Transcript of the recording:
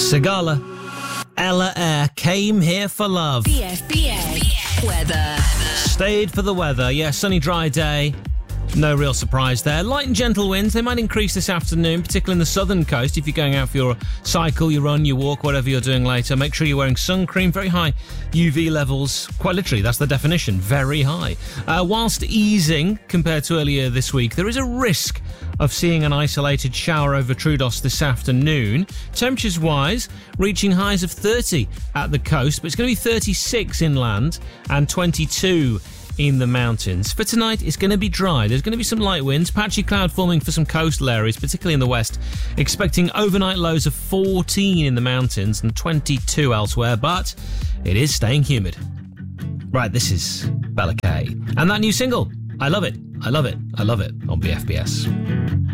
Sigala, Ella Air came here for love. BFBS weather. Stayed for the weather. Yeah, sunny, dry day. No real surprise there. Light and gentle winds. They might increase this afternoon, particularly in the southern coast. If you're going out for your cycle, your run, your walk, whatever you're doing later, make sure you're wearing sun cream. Very high UV levels. Quite literally, that's the definition. Very high. Whilst easing compared to earlier this week, there is a risk of seeing an isolated shower over Troodos this afternoon. Temperatures-wise, reaching highs of 30 at the coast, but it's going to be 36 inland and 22 in the mountains. For tonight, it's going to be dry. There's going to be some light winds, patchy cloud forming for some coastal areas, particularly in the west. Expecting overnight lows of 14 in the mountains and 22 elsewhere, but it is staying humid. Right, this is Bella Kay. And that new single, I Love It, I Love It, I Love It on BFBS.